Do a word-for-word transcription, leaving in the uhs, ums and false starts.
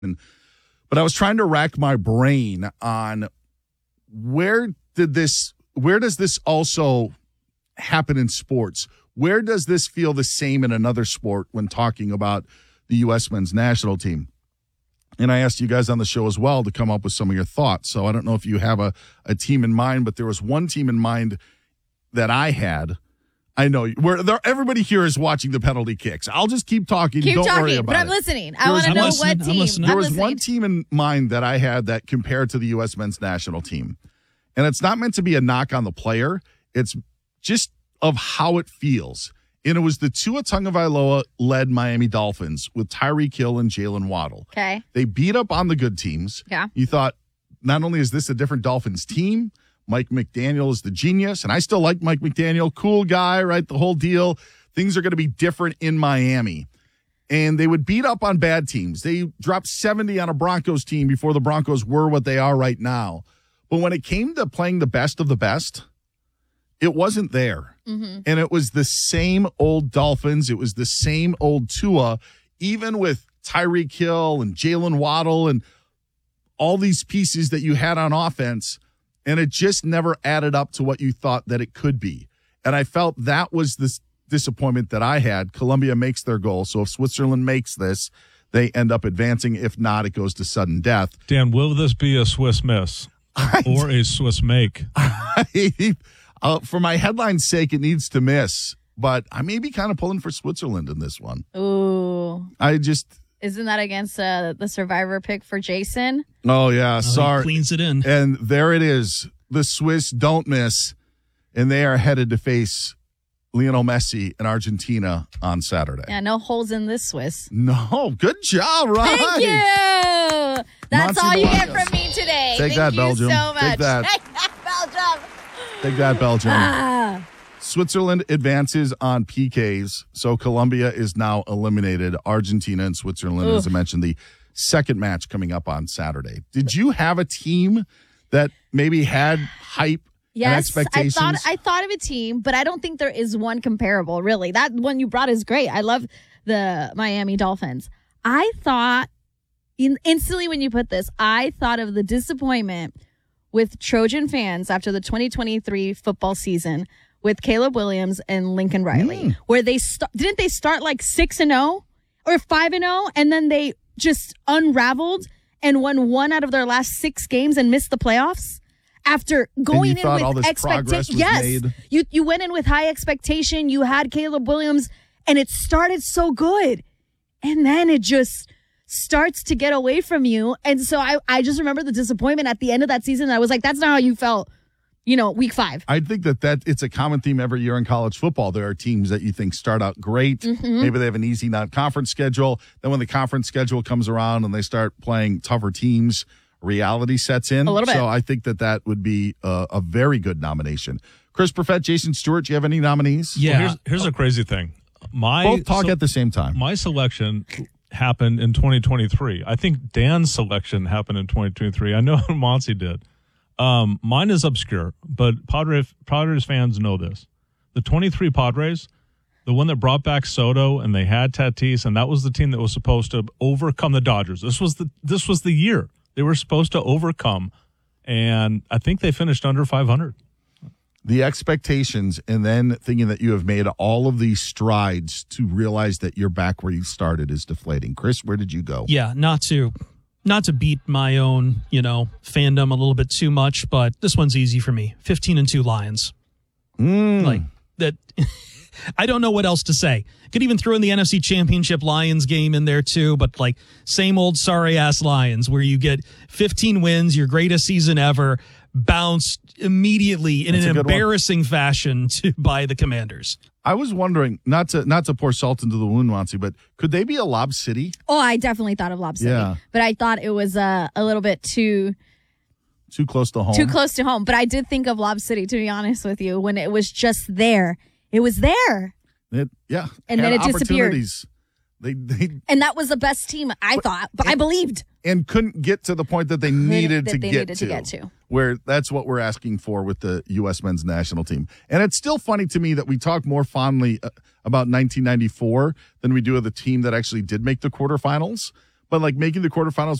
And, but I was trying to rack my brain on where did this, where does this also happen in sports? Where does this feel the same in another sport when talking about the U S men's national team? And I asked you guys on the show as well to come up with some of your thoughts. So I don't know if you have a, a team in mind, but there was one team in mind that I had. I know where there, everybody here is watching the penalty kicks. I'll just keep talking. Keep don't talking, worry about but I'm it. listening. I want to know listening. what I'm team. listening. There I'm was listening. one team in mind that I had that compared to the U S men's national team. And it's not meant to be a knock on the player. It's just of how it feels. And it was the Tua Tagovailoa-led Miami Dolphins with Tyreek Hill and Jalen Waddle. Okay. They beat up on the good teams. Yeah. You thought, not only is this a different Dolphins team, Mike McDaniel is the genius, and I still like Mike McDaniel. Cool guy, right? The whole deal. Things are going to be different in Miami. And they would beat up on bad teams. They dropped seventy on a Broncos team before the Broncos were what they are right now. But when it came to playing the best of the best, it wasn't there. Mm-hmm. And it was the same old Dolphins. It was the same old Tua, even with Tyreek Hill and Jalen Waddle and all these pieces that you had on offense. And it just never added up to what you thought that it could be. And I felt that was the disappointment that I had. Colombia makes their goal. So if Switzerland makes this, they end up advancing. If not, it goes to sudden death. Dan, will this be a Swiss miss or a Swiss make? I, uh, for my headline's sake, it needs to miss. But I may be kind of pulling for Switzerland in this one. Ooh. I just... Isn't that against uh, the survivor pick for Jason? Oh, yeah. Oh, sorry. he cleans it in. And there it is. The Swiss don't miss. And they are headed to face Lionel Messi in Argentina on Saturday. Yeah, no holes in this Swiss. No, good job, Ryan. Thank you. That's Monty all you Blanco. get from me today. Take Thank that, you Belgium. so much. Take that. Take that, Belgium. Take that, Belgium. Ah. Switzerland advances on P Ks, so Colombia is now eliminated. Argentina and Switzerland, Oof. as I mentioned, the second match coming up on Saturday. Did you have a team that maybe had hype and Yes, I expectations? thought I thought of a team, but I don't think there is one comparable, really. That one you brought is great. I love the Miami Dolphins. I thought, in, instantly when you put this, I thought of the disappointment with Trojan fans after the twenty twenty-three football season with Caleb Williams and Lincoln Riley, Mm. where they st- didn't they start like six and zero or five and zero, and then they just unraveled and won one out of their last six games and missed the playoffs after going in thought all with this progress expectation. was Yes, made? you you went in with high expectation. You had Caleb Williams, and it started so good, and then it just starts to get away from you. And so I I just remember the disappointment at the end of that season. I was like, that's not how you felt. You know, week five. I think that, that it's a common theme every year in college football. There are teams that you think start out great. Mm-hmm. Maybe they have an easy non-conference schedule. Then when the conference schedule comes around and they start playing tougher teams, reality sets in. A little bit. So I think that that would be a, a very good nomination. Chris Perfett, Jason Stewart, do you have any nominees? Yeah. Well, here's, here's a crazy thing. My Both talk so- at the same time. My selection happened in twenty twenty-three. I think Dan's selection happened in twenty twenty-three. I know Monty did. Um, mine is obscure, but Padres, Padres fans know this. The twenty-three Padres, the one that brought back Soto and they had Tatis, and that was the team that was supposed to overcome the Dodgers. This was the this was the year they were supposed to overcome, and I think they finished under five hundred. The expectations, and then thinking that you have made all of these strides to realize that you're back where you started is deflating. Chris, where did you go? Yeah, not to not to beat my own, you know, fandom a little bit too much, but this one's easy for me. fifteen and two Lions. Mm. Like that I don't know what else to say. Could even throw in the N F C Championship Lions game in there too, but like same old sorry ass Lions where you get fifteen wins, your greatest season ever, bounced immediately in That's an a good one. embarrassing fashion to by the Commanders. I was wondering, not to not to pour salt into the wound, Monty, but could they be a Lob City? Oh, I definitely thought of Lob City, Yeah. but I thought it was uh, a little bit too Too close to home. too close to home. But I did think of Lob City, to be honest with you, when it was just there. It was there, It, yeah. And then Had it disappeared. opportunities. They, they and that was the best team I thought. But I believed. and couldn't get to the point that they needed, that to, they get needed to, to get to. Where that's what we're asking for with the U S men's national team. And it's still funny to me that we talk more fondly uh, about nineteen ninety-four than we do of the team that actually did make the quarterfinals. but like making the quarterfinals